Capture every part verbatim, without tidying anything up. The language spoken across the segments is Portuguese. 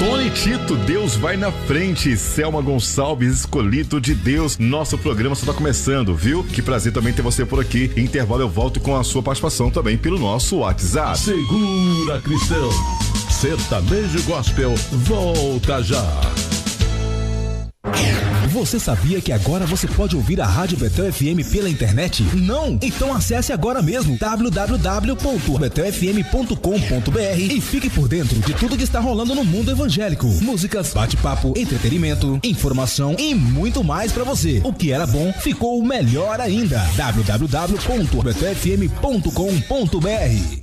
Tony Tito, Deus vai na frente. Selma Gonçalves, escolhido de Deus. Nosso programa só tá começando, viu? Que prazer também ter você por aqui. Em intervalo eu volto com a sua participação também pelo nosso WhatsApp. Segura, Cristão. Sertanejo Gospel volta já. Você sabia que agora você pode ouvir a Rádio Betão F M pela internet? Não? Então acesse agora mesmo w w w ponto betão f m ponto com ponto b r e fique por dentro de tudo que está rolando no mundo evangélico. Músicas, bate-papo, entretenimento, informação e muito mais pra você. O que era bom ficou melhor ainda. w w w ponto betão f m ponto com ponto b r.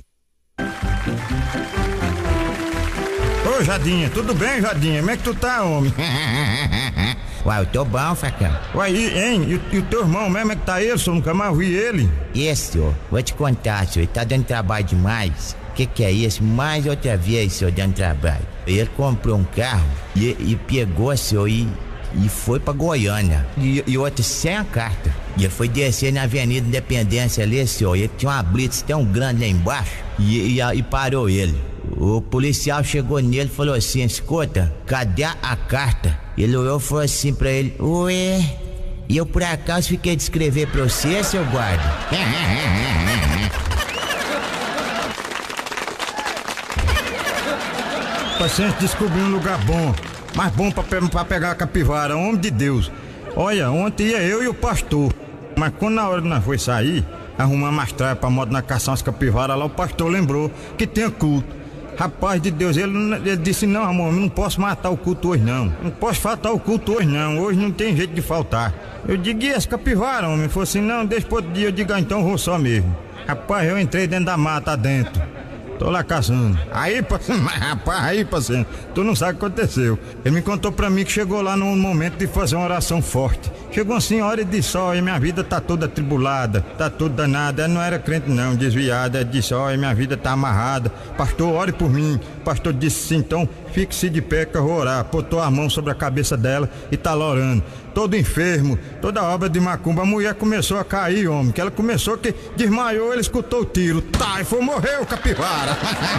Ô Jadinha, tudo bem, Jadinha? Como é que tu tá, homem? Uai, eu tô bom, Facão. Uai, e, hein? E, e o teu irmão mesmo é que tá aí? Eu nunca mais vi ele. Esse, senhor, vou te contar, senhor, ele tá dando trabalho demais. O que que é isso? Mais outra vez, senhor, dando trabalho. Ele comprou um carro e, e pegou, senhor, e, e foi pra Goiânia. E, e outro sem a carta. E ele foi descer na Avenida Independência ali, senhor, e ele tinha uma blitz tão grande lá embaixo e, e, e parou ele. O policial chegou nele e falou assim: escuta, cadê a carta? Ele olhou e falou assim pra ele: ué, e eu por acaso fiquei de escrever pra você, seu guarda? O paciente descobriu um lugar bom, mais bom pra, pra pegar a capivara, homem de Deus. Olha, ontem ia eu e o pastor, mas quando na hora que nós foi sair, arrumamos as traias pra modo na caçar as capivaras lá, o pastor lembrou que tinha culto. Rapaz de Deus, ele, ele disse: não, amor, eu não posso matar o culto hoje não. Não posso faltar o culto hoje não. Hoje não tem jeito de faltar. Eu digo: e as capivaras, homem? Ele falou assim: não, deixa pro outro dia. Eu digo: ah, então vou só mesmo. Rapaz, eu entrei dentro da mata dentro. Tô lá caçando. Aí, rapaz, aí, parceiro, tu não sabe o que aconteceu. Ele me contou pra mim que chegou lá num momento de fazer uma oração forte. Chegou uma senhora e disse: ó, minha vida tá toda atribulada, tá tudo danada. Ela não era crente não, desviada. Ela disse: ó, minha vida tá amarrada. Pastor, ore por mim. O pastor disse assim: então fique-se de pé que eu vou orar. Botou a mão sobre a cabeça dela e tá lá orando. Todo enfermo, toda obra de macumba. A mulher começou a cair, homem, que ela começou que desmaiou, ele escutou o tiro. Tá, e foi, morreu, capivara.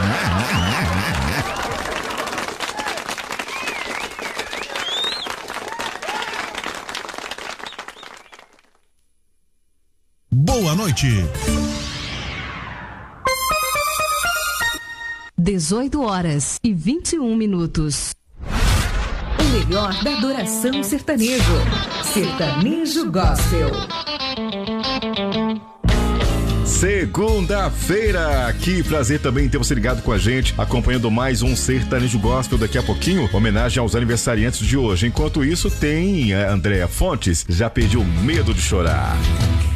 Boa noite. dezoito horas e vinte e um minutos. O melhor da adoração sertanejo. Sertanejo Gospel. Segunda-feira, que prazer também ter você ligado com a gente, acompanhando mais um Sertanejo Gospel. Daqui a pouquinho, homenagem aos aniversariantes de hoje. Enquanto isso, tem a Andréa Fontes, Já Perdi o Medo de Chorar.